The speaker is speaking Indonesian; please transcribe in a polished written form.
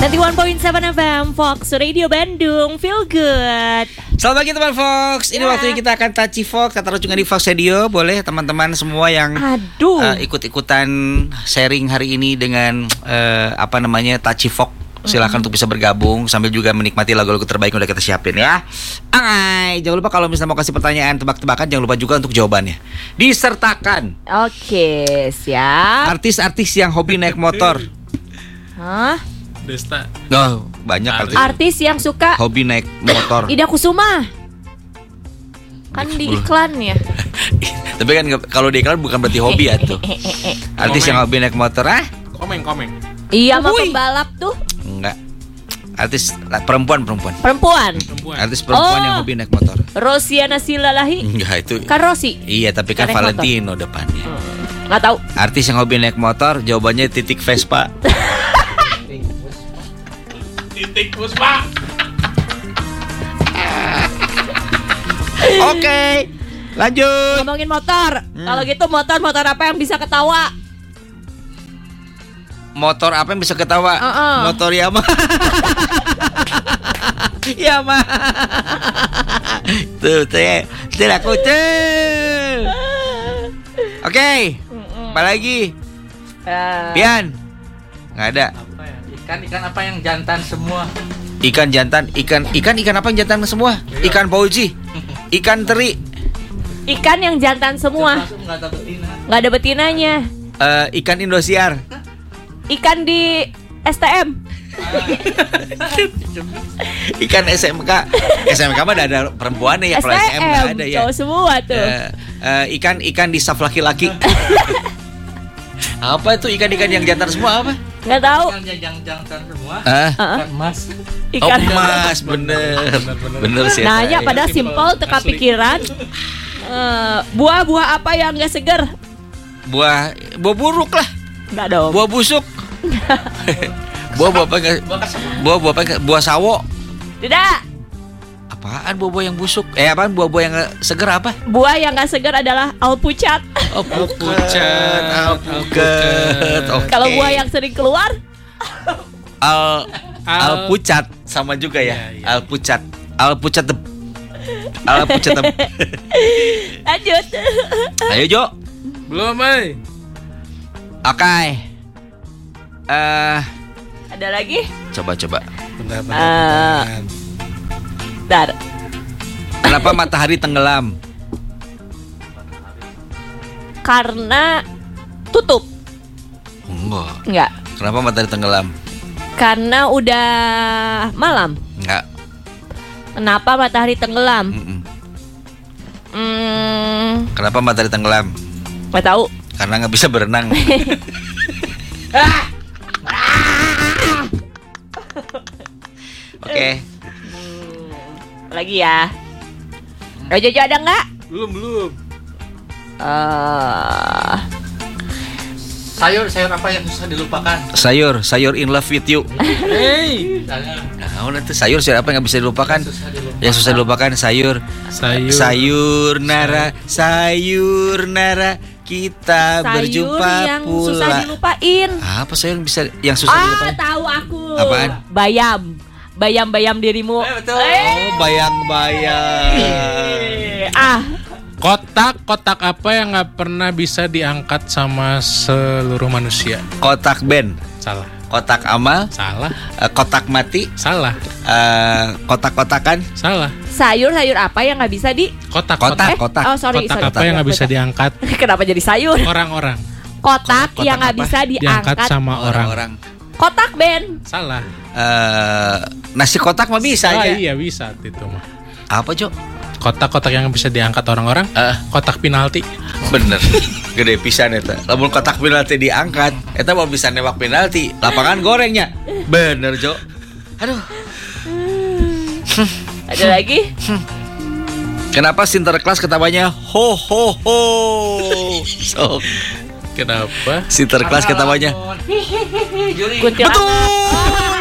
91.7 FM Fox Radio Bandung, feel good. Selamat pagi teman Fox. Ini waktunya kita akan touchy Fox, kata runjungan di Fox Radio. Boleh teman-teman semua yang ikut-ikutan sharing hari ini dengan touchy Fox, silakan untuk bisa bergabung sambil juga menikmati lagu-lagu terbaik yang udah kita siapin ya. Jangan lupa kalau misalnya mau kasih pertanyaan tebak-tebakan, jangan lupa juga untuk jawabannya disertakan. Oke, siap. Artis-artis yang hobi naik motor. Hah? Desta. Oh, banyak artis yang suka hobi naik motor. Ida Kusuma. Kan di iklan ya. Tapi kan kalau di iklan bukan berarti hobi ya tuh. Artis yang hobi naik motor, Komeng. Iya, sama pembalap tuh. Enggak. Artis perempuan. Artis perempuan yang hobi naik motor. Rosiana Silalahi. Enggak, itu Kan Rosi. Iya, tapi kan Valentino depannya. Nggak tahu. Artis yang hobi naik motor, jawabannya Titik Vespa. Titik Puspa. Oke, lanjut. Ngomongin motor. Kalau gitu motor apa yang bisa ketawa? Motor apa yang bisa ketawa? Motor Yamaha. Yamaha. Tuh, aku tuh. Oke. Apa lagi? Pian. Nggak ada. Ikan apa yang jantan semua? Ikan apa yang jantan semua? Ikan pauji. Ikan teri. Ikan yang jantan semua. Nggak ada betinanya. Ikan Indosiar. Ikan di STM. Ikan SMK. SMK mah ada perempuannya ya, kalau SM nggak ada ya. Cowok semua tuh. Ikan di staff laki-laki. Apa itu ikan-ikan yang jantan semua apa? Nggak tahu. Ikan yang jantan semua. Ikan emas. Ikan emas, bener sih. Nanya pada simpel teka pikiran. Buah-buah apa yang nggak seger? Buah buruk lah. Nggak dong. Buah busuk. Buah apa enggak? Buah sawo. Tidak. Apaan buah-buah yang busuk? Apaan buah-buah yang seger apa? Buah yang nggak seger adalah alpucat. Alpucat. Okay. Kalau buah yang sering keluar? Alpucat sama juga ya. Iya. Alpucat. Lanjut. Ayo Jo. Belum, Oke. Ada lagi? Coba. Bentar. Kenapa matahari tenggelam? Karena tutup. Enggak. Kenapa matahari tenggelam? Karena udah malam. Enggak. Kenapa matahari tenggelam? Kenapa matahari tenggelam? Nggak tahu. Karena nggak bisa berenang. Oke. Lagi ya. Jojo ada nggak? Belum. Sayur apa yang susah dilupakan? Sayur in love with you. Nah, itu sayur apa yang nggak bisa dilupakan? Yang susah dilupakan sayur nara kita berjumpa yang pula. Susah dilupain. Apa sayur yang susah dilupain? Tahu aku. Apaan? Bayam dirimu. Betul. Oh, bayang-bayang. Kotak apa yang nggak pernah bisa diangkat sama seluruh manusia? Kotak band. Salah. Kotak amal. Salah. Kotak mati. Salah. Kotak-kotakan. Salah. Sayur apa yang nggak bisa di Kotak. Oh sorry. Kotak apa yang nggak bisa diangkat? Kenapa jadi sayur? Orang-orang. Kotak yang nggak bisa diangkat sama orang. Kotak band. Salah. Nasi kotak mah bisa ya? Iya bisa itu mah. Apa Jo? Kotak-kotak yang bisa diangkat orang-orang. Kotak penalti. Bener. Gede pisan eta. Lamun kotak penalti diangkat, eta mau bisa nembak penalti. Lapangan gorengnya. Bener Jo. Aduh. Ada lagi? Kenapa Sinterklas ketawanya ho ho ho? Kenapa? Sinterklas ketawanya. Kuntilanak. Betul.